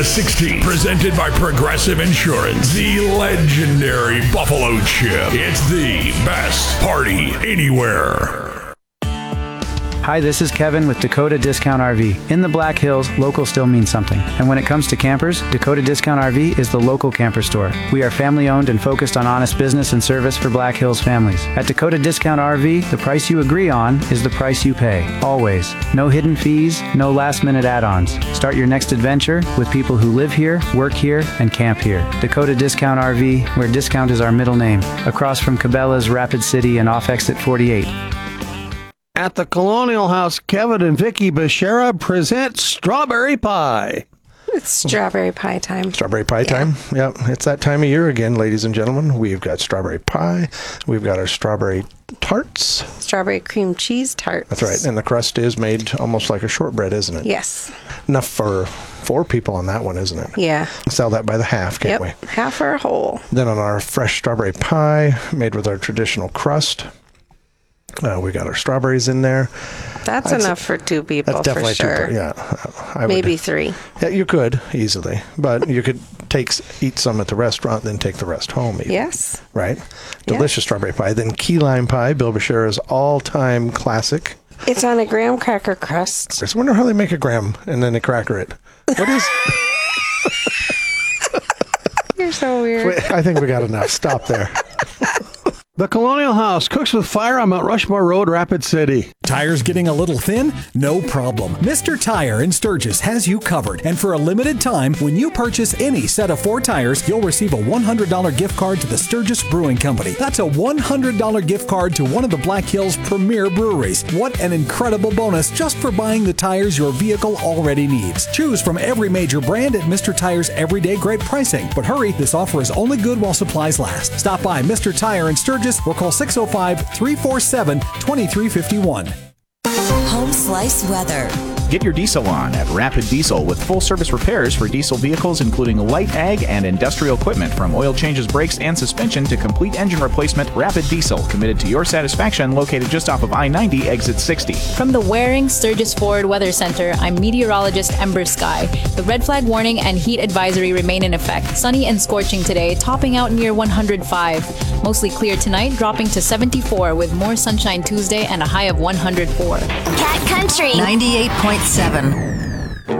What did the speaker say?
16, presented by Progressive Insurance, the legendary Buffalo Chip. It's the best party anywhere. Hi, this is Kevin with Dakota Discount RV. In the Black Hills, local still means something. And when it comes to campers, Dakota Discount RV is the local camper store. We are family owned and focused on honest business and service for Black Hills families. At Dakota Discount RV, the price you agree on is the price you pay. Always. No hidden fees, no last minute add-ons. Start your next adventure with people who live here, work here, and camp here. Dakota Discount RV, where discount is our middle name. Across from Cabela's, Rapid City, and off exit 48. At the Colonial House, Kevin and Vicky Beshara present Strawberry Pie. It's strawberry pie time. Strawberry pie time. Yep, it's that time of year again, ladies and gentlemen. We've got strawberry pie. We've got our strawberry tarts. Strawberry cream cheese tarts. That's right. And the crust is made almost like a shortbread, isn't it? Yes. Enough for 4 people on that one, isn't it? Yeah. Sell that by the half, can't we? Half or a whole. Then on our fresh strawberry pie, made with our traditional crust. We got our strawberries in there. That's enough for 2 people, that's definitely for sure. 2 yeah. Maybe 3. Yeah, you could easily, but you could eat some at the restaurant, then take the rest home. Even, yes. Right? Delicious strawberry pie. Then key lime pie, Bill Beshara's all-time classic. It's on a graham cracker crust. I just wonder how they make a graham and then they cracker it. What is... You're so weird. Wait, I think we got enough. Stop there. The Colonial House cooks with fire on Mount Rushmore Road, Rapid City. Tires getting a little thin? No problem. Mr. Tire in Sturgis has you covered. And for a limited time, when you purchase any set of 4 tires, you'll receive a $100 gift card to the Sturgis Brewing Company. That's a $100 gift card to one of the Black Hills' premier breweries. What an incredible bonus just for buying the tires your vehicle already needs. Choose from every major brand at Mr. Tire's everyday great pricing. But hurry, this offer is only good while supplies last. Stop by Mr. Tire in Sturgis or call 605-347-2351. Home Slice Weather. Get your diesel on at Rapid Diesel with full service repairs for diesel vehicles, including light ag and industrial equipment, from oil changes, brakes, and suspension to complete engine replacement. Rapid Diesel, committed to your satisfaction, located just off of I-90, exit 60. From the Waring Sturgis Forward Weather Center, I'm meteorologist Ember Sky. The red flag warning and heat advisory remain in effect. Sunny and scorching today, topping out near 105. Mostly clear tonight, dropping to 74 with more sunshine Tuesday and a high of 104. Cat Country 98.7.